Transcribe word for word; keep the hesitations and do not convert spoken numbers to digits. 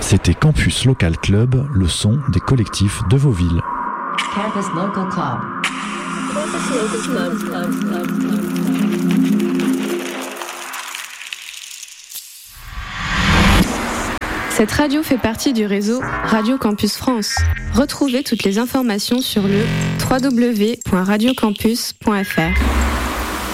C'était Campus Local Club, le son des collectifs de vos villes. Campus Local Club. Campus Local Club, Club, Club, Club. Cette radio fait partie du réseau Radio Campus France. Retrouvez toutes les informations sur le w w w point radio campus point f r.